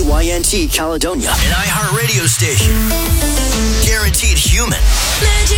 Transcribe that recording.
KYNT Caledonia, an iHeart radio station. Guaranteed human.